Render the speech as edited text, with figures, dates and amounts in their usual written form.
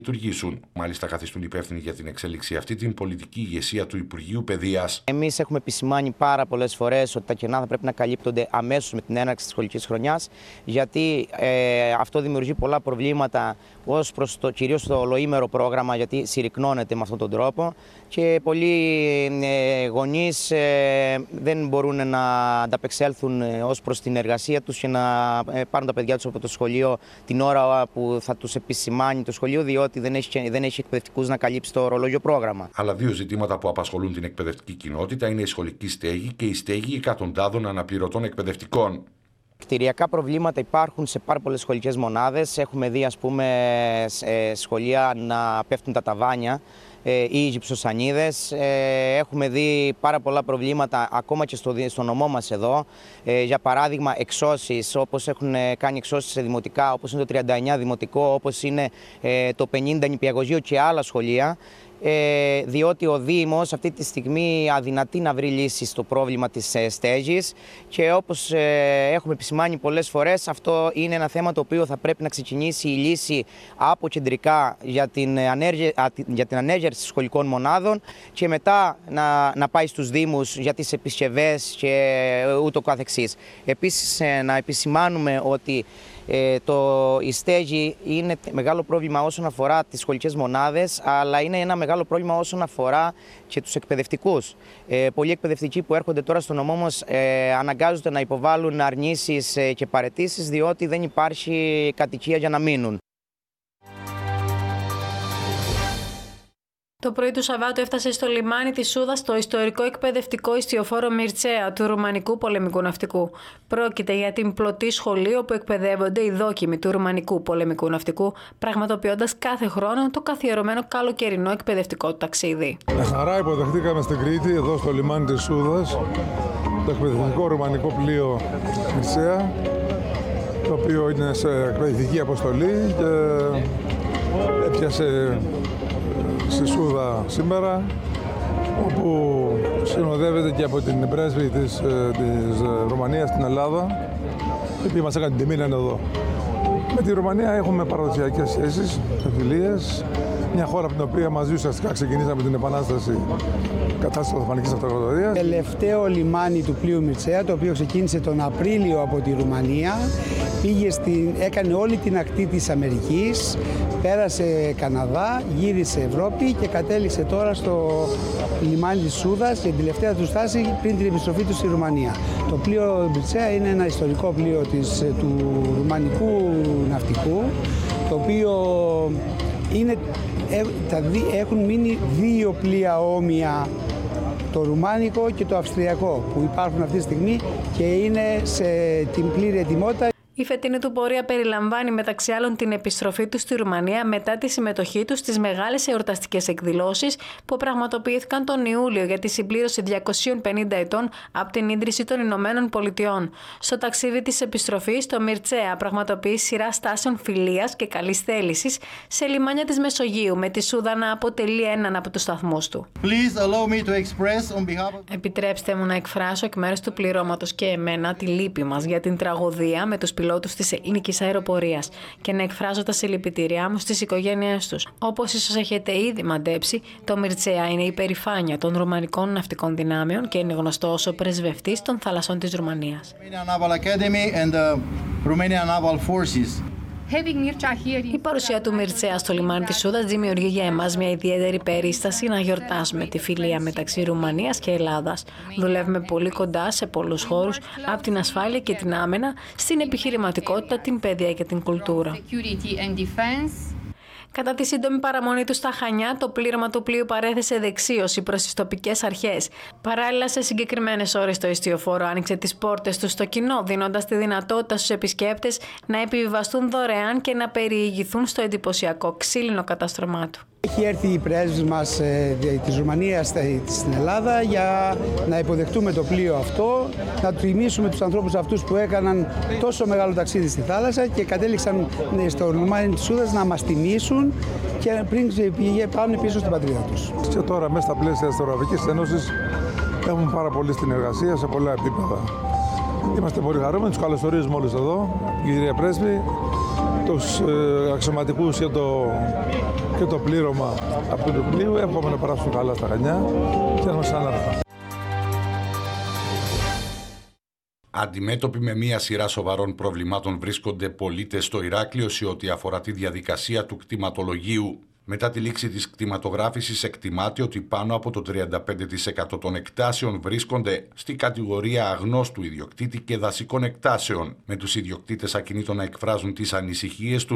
λειτουργήσουν. Μάλιστα, καθιστούν υπεύθυνη για την εξέλιξη αυτή την πολιτική ηγεσία του Υπουργείου Παιδείας. Εμείς έχουμε επισημάνει πάρα πολλές φορές ότι τα κενά θα πρέπει να καλύπτονται αμέσως με την έναρξη της σχολικής χρονιάς, γιατί αυτό δημιουργεί πολλά προβλήματα ως προς κυρίως το ολοήμερο πρόγραμμα, γιατί συρρικνώνεται με αυτόν τον τρόπο και πολλοί γονείς δεν μπορούν να ανταπεξέλθουν ως προς την εργασία τους και να πάρουν τα παιδιά τους από το σχολείο την ώρα που θα τους επισημάνει το σχολείο, διότι δεν έχει εκπαιδευτικούς να καλύψει το ορολόγιο πρόγραμμα. Άλλα δύο ζητήματα που απασχολούν την εκπαιδευτική κοινότητα είναι η σχολική στέγη και η στέγη εκατοντάδων αναπληρωτών εκπαιδευτικών. Κτηριακά προβλήματα υπάρχουν σε πάρα πολλές σχολικές μονάδες. Έχουμε δει, ας πούμε, σχολεία να πέφτουν τα ταβάνια ή γυψοσανίδες. Έχουμε δει πάρα πολλά προβλήματα ακόμα και στο νομό μας εδώ. Για παράδειγμα, εξώσεις, όπως έχουν κάνει εξώσεις σε δημοτικά, όπως είναι το 39 δημοτικό, όπως είναι το 50 νηπιαγωγείο και άλλα σχολεία. Διότι ο Δήμος αυτή τη στιγμή αδυνατεί να βρει λύση στο πρόβλημα της στέγης και όπως έχουμε επισημάνει πολλές φορές, αυτό είναι ένα θέμα το οποίο θα πρέπει να ξεκινήσει η λύση από κεντρικά για την ανέγερση σχολικών μονάδων και μετά να πάει στους Δήμους για τις επισκευές και ούτω καθεξής. Επίσης, να επισημάνουμε ότι η στέγη είναι μεγάλο πρόβλημα όσον αφορά τις σχολικές μονάδες, αλλά είναι ένα μεγάλο πρόβλημα όσον αφορά και τους εκπαιδευτικούς. Πολλοί εκπαιδευτικοί που έρχονται τώρα στο νομό μας αναγκάζονται να υποβάλουν αρνήσεις και παραιτήσεις, διότι δεν υπάρχει κατοικία για να μείνουν. Το πρωί του Σαββάτου έφτασε στο λιμάνι της Σούδας το ιστορικό εκπαιδευτικό ιστιοφόρο Μιρτσέα του Ρουμανικού Πολεμικού Ναυτικού. Πρόκειται για την πλωτή σχολή όπου εκπαιδεύονται οι δόκιμοι του Ρουμανικού Πολεμικού Ναυτικού, πραγματοποιώντας κάθε χρόνο το καθιερωμένο καλοκαιρινό εκπαιδευτικό ταξίδι. Με χαρά υποδεχτήκαμε στην Κρήτη, εδώ στο λιμάνι της Σούδας, το εκπαιδευτικό ρουμανικό πλοίο Μιρτσέα, το οποίο είναι σε εκπαιδευτική αποστολή και έπιασε στη Σούδα σήμερα, όπου συνοδεύεται και από την πρέσβη της Ρουμανίας στην Ελλάδα, η οποία μας έκανε την τιμή να είναι εδώ. Με τη Ρουμανία έχουμε παραδοσιακές σχέσεις, φιλίες, μια χώρα από την οποία μαζί ουσιαστικά ξεκινήσαμε την επανάσταση κατά της Οθωμανικής Αυτοκρατορίας. Τελευταίο λιμάνι του πλοίου Μιρτσέα, το οποίο ξεκίνησε τον Απρίλιο από τη Ρουμανία, έκανε όλη την ακτή της Αμερικής, πέρασε Καναδά, γύρισε Ευρώπη και κατέληξε τώρα στο λιμάνι της Σούδας και την τελευταία του στάση πριν την επιστροφή του στη Ρουμανία. Το πλοίο Μιρτσέα είναι ένα ιστορικό πλοίο του Ρουμανικού Ναυτικού, το οποίο έχουν μείνει δύο πλοία όμοια, το ρουμάνικο και το αυστριακό, που υπάρχουν αυτή τη στιγμή και είναι σε την πλήρη ετοιμότητα. Η φετινή του πορεία περιλαμβάνει μεταξύ άλλων την επιστροφή του στη Ρουμανία μετά τη συμμετοχή του στις μεγάλες εορταστικές εκδηλώσεις που πραγματοποιήθηκαν τον Ιούλιο για τη συμπλήρωση 250 ετών από την ίδρυση των Ηνωμένων Πολιτειών. Στο ταξίδι της επιστροφής, το Μιρτσέα πραγματοποιεί σειρά στάσεων φιλίας και καλής θέλησης σε λιμάνια της Μεσογείου, με τη Σούδα να αποτελεί έναν από τους σταθμούς του. Επιτρέψτε μου να εκφράσω εκ μέρους του πληρώματος και εμένα τη λύπη μας για την τραγωδία με τους πιλότους της ελληνικής αεροπορίας και να εκφράσω τα συλληπιτήριά μου στις οικογένειές τους. Όπως ίσως έχετε ήδη μαντέψει, το Μιρτσέα είναι η περηφάνεια των Ρουμανικών ναυτικών δυνάμεων και είναι γνωστό ως ο πρεσβευτής των θαλασσών της Ρουμανίας. Η παρουσία του Μιρτσέα στο λιμάνι της Σούδας δημιουργεί για εμάς μια ιδιαίτερη περίσταση να γιορτάσουμε τη φιλία μεταξύ Ρουμανίας και Ελλάδας. Δουλεύουμε πολύ κοντά σε πολλούς χώρους, από την ασφάλεια και την άμενα, στην επιχειρηματικότητα, την παιδεία και την κουλτούρα. Κατά τη σύντομη παραμονή του στα Χανιά, το πλήρωμα του πλοίου παρέθεσε δεξίωση προς τις τοπικές αρχές. Παράλληλα, σε συγκεκριμένες ώρες το ιστιοφόρο άνοιξε τις πόρτες του στο κοινό, δίνοντας τη δυνατότητα στους επισκέπτες να επιβιβαστούν δωρεάν και να περιηγηθούν στο εντυπωσιακό ξύλινο κατάστρωμά του. Έχει έρθει η πρέσβης μας της Ρουμανίας στην Ελλάδα για να υποδεχτούμε το πλοίο αυτό, να τιμήσουμε τους ανθρώπους αυτούς που έκαναν τόσο μεγάλο ταξίδι στη θάλασσα και κατέληξαν στο λιμάνι της Σούδας να μας τιμήσουν και πριν πάνε πίσω στην πατρίδα τους. Και τώρα μέσα στα πλαίσια της Ευρωπαϊκής Ένωσης έχουμε πάρα πολύ συνεργασία σε πολλά επίπεδα. Είμαστε πολύ χαρούμενοι, τους καλωσορίζουμε όλους εδώ, η κυρία Πρέσβη, τους αξιωματικούς και το πλήρωμα αυτού του πλοίου. Εύχομαι να περάσουν καλά στα Χανιά και να μας ανάρθουν. Αντιμέτωποι με μία σειρά σοβαρών προβλημάτων βρίσκονται πολίτες στο Ηράκλειο σε ό,τι αφορά τη διαδικασία του κτηματολογίου. Μετά τη λήξη της κτηματογράφησης εκτιμάται ότι πάνω από το 35% των εκτάσεων βρίσκονται στη κατηγορία αγνώστου ιδιοκτήτη και δασικών εκτάσεων, με τους ιδιοκτήτες ακινήτων να εκφράζουν τις ανησυχίες τους